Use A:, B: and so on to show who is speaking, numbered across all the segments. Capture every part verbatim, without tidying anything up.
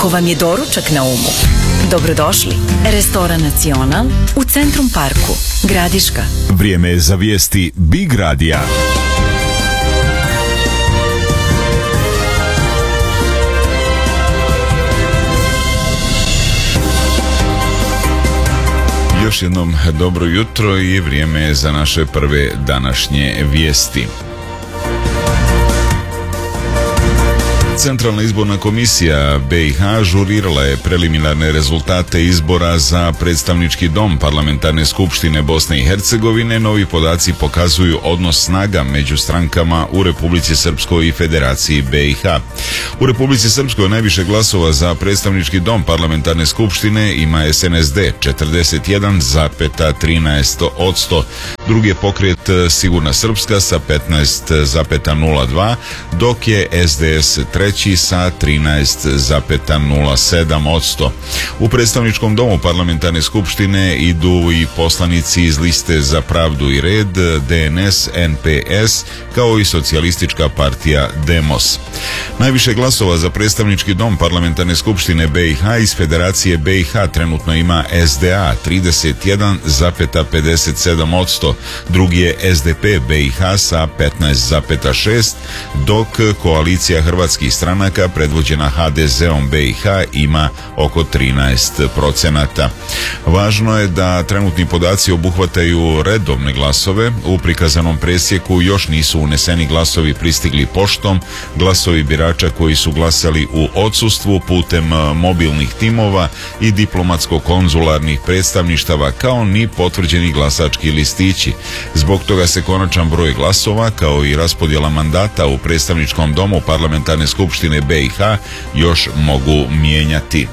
A: Ako vam je doručak na umu, dobrodošli. Restoran Nacional u Centrum Parku, Gradiška.
B: Vrijeme je za vijesti Big Radija. Još jednom dobro jutro i vrijeme je za naše prve današnje vijesti. Centralna izborna komisija B i H žurirala je preliminarne rezultate izbora za predstavnički dom Parlamentarne skupštine Bosne i Hercegovine. Novi podaci pokazuju odnos snaga među strankama u Republici Srpskoj i Federaciji B i H. U Republici Srpskoj najviše glasova za predstavnički dom Parlamentarne skupštine ima S N S D četrdeset jedan zarez trinaest posto, drugi je pokret Sigurna Srpska sa petnaest zarez nula dva, dok je S D S treći sa trinaest zarez nula sedam posto. U predstavničkom domu Parlamentarne skupštine idu i poslanici iz liste Za pravdu i red, D N S, N P S, kao i socijalistička partija Demos. Najviše glasova za predstavnički dom Parlamentarne skupštine B i H iz Federacije B i H trenutno ima S D A trideset jedan zarez pedeset sedam posto, drugi je S D P B i H sa petnaest zarez šest, dok koalicija hrvatskih stranaka predvođena H D Z-om B i H ima oko trinaest procenata. Važno je da trenutni podaci obuhvataju redovne glasove. U prikazanom presjeku još nisu uneseni glasovi pristigli poštom, glasovi birača koji su glasali u odsustvu putem mobilnih timova i diplomatsko-konzularnih predstavništava, kao ni potvrđeni glasački listići. Zbog toga se konačan broj glasova kao i raspodjela mandata u predstavničkom domu Parlamentarne skupštine B i H još mogu mijenjati.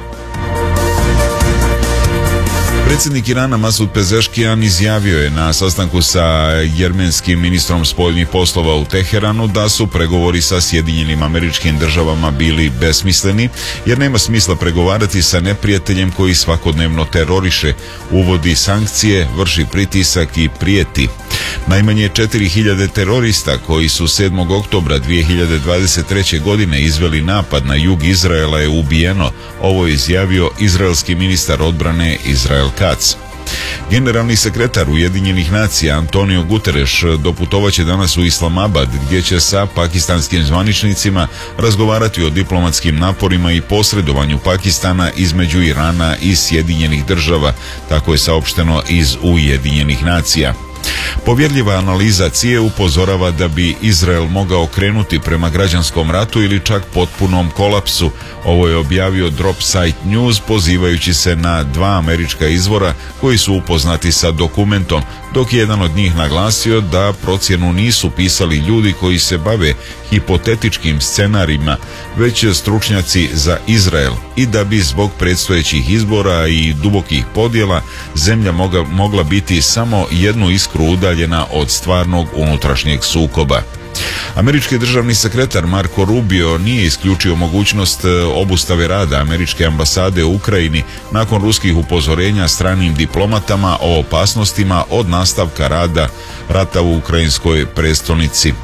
B: Predsjednik Irana Masud Pezeškijan izjavio je na sastanku sa jermenskim ministrom spoljnih poslova u Teheranu da su pregovori sa Sjedinjenim Američkim Državama bili besmisleni, jer nema smisla pregovarati sa neprijateljem koji svakodnevno teroriše, uvodi sankcije, vrši pritisak i prijeti. Najmanje četiri hiljade terorista koji su sedmog oktobra dvije hiljade dvadeset treće. godine izveli napad na jug Izraela je ubijeno. Ovo je izjavio izraelski ministar odbrane Israel Katz. Generalni sekretar Ujedinjenih nacija Antonio Guterres doputovaće danas u Islamabad, gdje će sa pakistanskim zvaničnicima razgovarati o diplomatskim naporima i posredovanju Pakistana između Irana i Sjedinjenih Država, tako je saopšteno iz Ujedinjenih nacija. Povjerljiva analiza C I E upozorava da bi Izrael mogao krenuti prema građanskom ratu ili čak potpunom kolapsu. Ovo je objavio Dropsite News pozivajući se na dva američka izvora koji su upoznati sa dokumentom, dok je jedan od njih naglasio da procjenu nisu pisali ljudi koji se bave hipotetičkim scenarijima, već stručnjaci za Izrael, i da bi zbog predstojećih izbora i dubokih podjela zemlja mogla, mogla biti samo jednu iskru udaljena od stvarnog unutrašnjeg sukoba. Američki državni sekretar Marco Rubio nije isključio mogućnost obustave rada američke ambasade u Ukrajini nakon ruskih upozorenja stranim diplomatama o opasnostima od nastavka rada rata u ukrajinskoj prestolnici.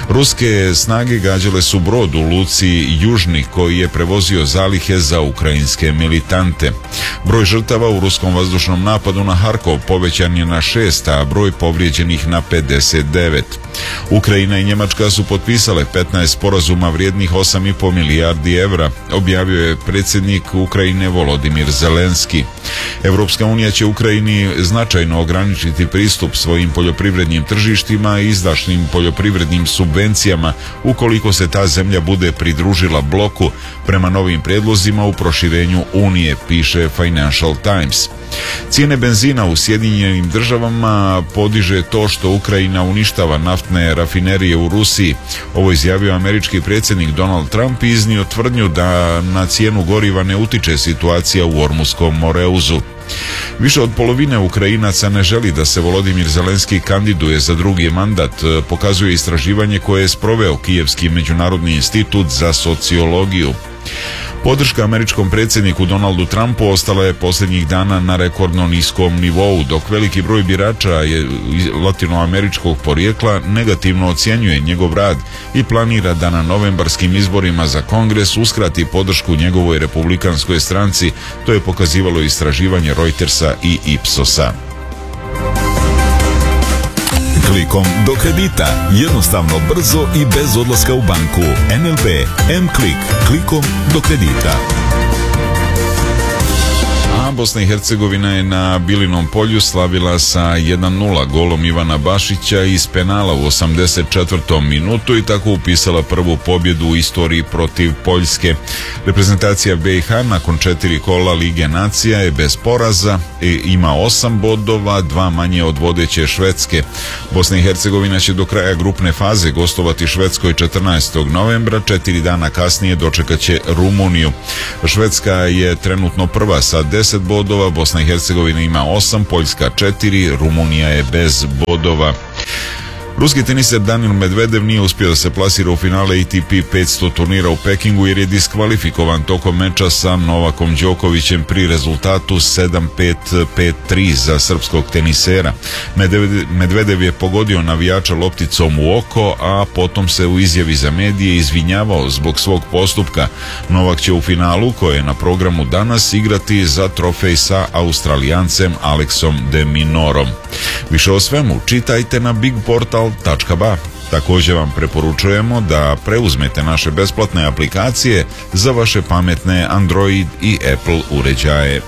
B: Ruske snage gađale su brod u luci Južni koji je prevozio zalihe za ukrajinske militante. Broj žrtava u ruskom vazdušnom napadu na Harkov povećan je na šest, a broj povrijeđenih na pedeset devet. Ukrajina i Njemačka su potpisale petnaest sporazuma vrijednih osam i po milijardi evra, objavio je predsjednik Ukrajine Volodimir Zelenski. Europska unija će Ukrajini značajno ograničiti pristup svojim poljoprivrednim tržištima i izdašnim poljoprivrednim subvencijama ukoliko se ta zemlja bude pridružila bloku prema novim prijedlozima u proširenju Unije, piše Financial Times. Cijene benzina u Sjedinjenim Državama podiže to što Ukrajina uništava naftne rafinerije u Rusiji. Ovo izjavio američki predsjednik Donald Trump i iznio tvrdnju da na cijenu goriva ne utiče situacija u Ormuskom moreuzu. Više od polovine Ukrajinaca ne želi da se Volodimir Zelenski kandiduje za drugi mandat, pokazuje istraživanje koje je sproveo Kijevski međunarodni institut za sociologiju. Podrška američkom predsjedniku Donaldu Trumpu ostala je posljednjih dana na rekordno niskom nivou, dok veliki broj birača je latinoameričkog porijekla negativno ocjenjuje njegov rad i planira da na novembarskim izborima za Kongres uskrati podršku njegovoj republikanskoj stranci. To je pokazivalo istraživanje Reutersa i Ipsosa.
C: Klikom do kredita. Jednostavno, brzo i bez odlaska u banku. N L B M-Klik. Klikom do kredita.
B: A Bosna i Hercegovina je na Bilinom polju slavila sa jedan nula golom Ivana Bašića iz penala u osamdeset četvrtom minutu i tako upisala prvu pobjedu u istoriji protiv Poljske. Reprezentacija B i H nakon četiri kola Lige nacija je bez poraza, ima osam bodova, dva manje od vodeće Švedske. Bosna i Hercegovina će do kraja grupne faze gostovati Švedskoj četrnaestog novembra, četiri dana kasnije dočekat će Rumuniju. Švedska je trenutno prva sa deset bodova, Bosna i Hercegovina ima osam, Poljska četiri, Rumunija je bez bodova. Ruski teniser Danil Medvedev nije uspio da se plasira u finale A T P petsto turnira u Pekingu jer je diskvalifikovan tokom meča sa Novakom Đokovićem pri rezultatu sedam pet pet tri za srpskog tenisera. Medvedev je pogodio navijača lopticom u oko, a potom se u izjavi za medije izvinjavao zbog svog postupka. Novak će u finalu, koje je na programu danas, igrati za trofej sa Australijancem Alexom de Minorom. Više o svemu čitajte na big portal tačka ba. Također vam preporučujemo da preuzmete naše besplatne aplikacije za vaše pametne Android i Apple uređaje.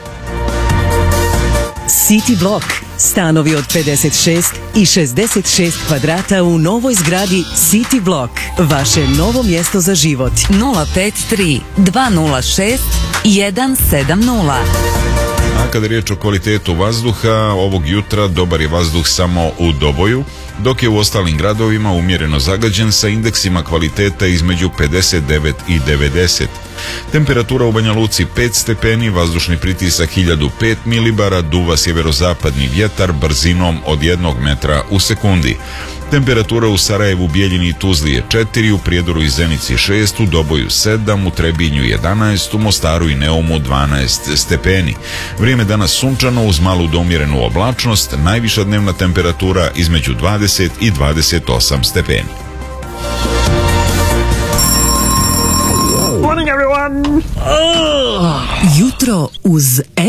D: City Block. Stanovi od pedeset šest i šezdeset šest kvadrata u novoj zgradi City Block. Vaše novo mjesto za život.
A: nula pet tri dva nula šest jedan sedam nula.
B: A kada je riječ o kvalitetu vazduha, ovog jutra dobar je vazduh samo u Doboju, dok je u ostalim gradovima umjereno zagađen sa indeksima kvaliteta između pedeset devet i devedeset. Temperatura u Banja Luci pet stepeni, vazdušni pritisak hiljadu pet milibara, duva sjeverozapadni vjetar brzinom od jednog metra u sekundi. Temperatura u Sarajevu, Bijeljini i Tuzli je četiri, u Prijedoru i Zenici šest, u Doboju sedam, u Trebinju jedanaest, u Mostaru i Neumu dvanaest stepeni. Vrijeme danas sunčano uz malu do umjerenu oblačnost, najviša dnevna temperatura između dvadeset i dvadeset osam stepeni.
D: Jutro uz